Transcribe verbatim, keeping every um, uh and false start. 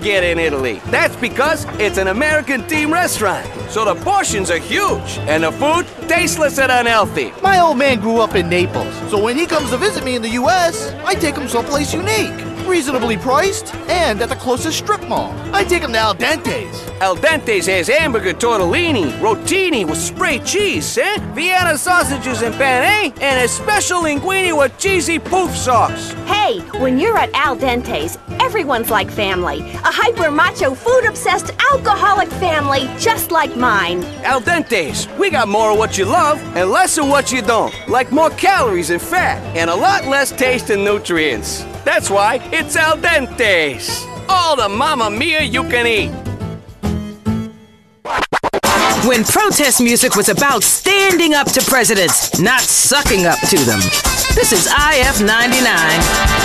get in Italy. That's because it's an American-themed restaurant. So the portions are huge, and the food tasteless and unhealthy. My old man grew up in Naples, so when he comes to visit me in the U S, I take him someplace unique, reasonably priced, and at the closest strip mall. I take him to Al Dente's. Al Dente's has hamburger tortellini, rotini with spray cheese, eh? Vienna sausages and penne, and a special linguine with cheesy poof sauce. Hey, when you're at Al Dente's, everyone's like family. A hyper-macho, food-obsessed, alcoholic family just like mine. Al Dente's, we got more of what you love and less of what you don't. Like more calories and fat, and a lot less taste and nutrients. That's why it's Al Dente's. All the Mamma Mia you can eat. When protest music was about standing up to presidents, not sucking up to them. This is I F ninety-nine.